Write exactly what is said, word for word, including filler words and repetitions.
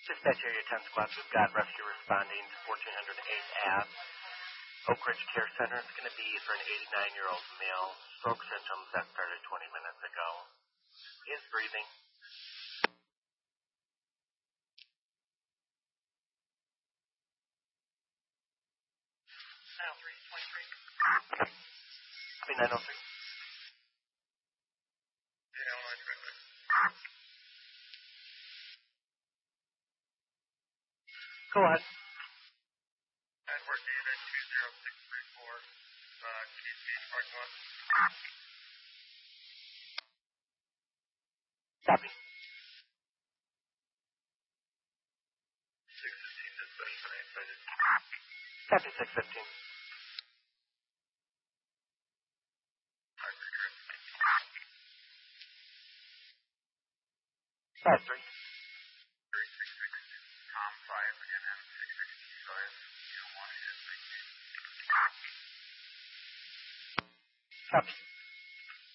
Dispatch Area ten Squad, we've got rescue responding to fourteen hundred eighth Ave. Oak Ridge Care Center is going to be for an eighty-nine-year-old male. Stroke symptoms that started twenty minutes ago. He is breathing. nine oh three twenty-three. Copy nine oh three. Go ahead. Edward David, two zero six three four, uh, Keith Beach parking lot. Copy. six fifteen dispatch for excited. Copy six fifteen. Five three. three six six, Tom five, again, M six six T five, you don't want to hit nineteen. Copy.